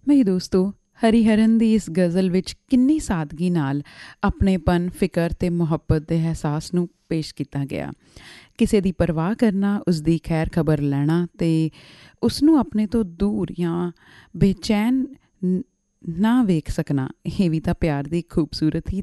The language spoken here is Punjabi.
ਮੇਰੇ ਦੋਸਤੋ, ਹਰੀਹਰਨ ਦੀ ਇਸ ਗਜ਼ਲ ਵਿੱਚ ਕਿੰਨੀ ਸਾਦਗੀ ਨਾਲ ਆਪਣੇਪਨ, ਫਿਕਰ ਅਤੇ ਮੁਹੱਬਤ ਦੇ ਅਹਿਸਾਸ ਨੂੰ ਪੇਸ਼ ਕੀਤਾ ਗਿਆ। ਕਿਸੇ ਦੀ ਪਰਵਾਹ ਕਰਨਾ, ਉਸਦੀ ਖੈਰ ਖਬਰ ਲੈਣਾ ਅਤੇ ਉਸਨੂੰ ਆਪਣੇ ਤੋਂ ਦੂਰ ਜਾਂ ਬੇਚੈਨ ਨਾ ਵੇਖ ਸਕਣਾ, ਇਹ ਵੀ ਤਾਂ ਪਿਆਰ ਦੀ ਖੂਬਸੂਰਤ ਹੀ